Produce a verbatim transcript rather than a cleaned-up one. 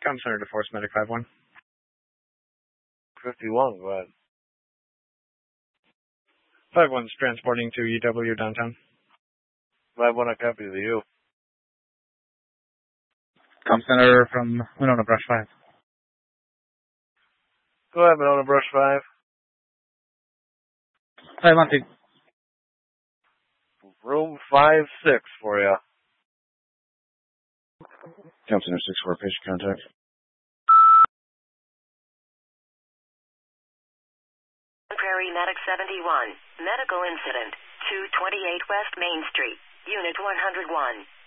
Com Center to Force Medic five one. fifty-one, go ahead. five one's transporting to E W downtown. five one, I copy to you. Com Center from Winona Brush five. Go ahead, Winona Brush five. five one two. Room five six for you. Com Center six four, patient contact. Prairie Medic seventy-one. Medical incident. two twenty-eight West Main Street. Unit one hundred one.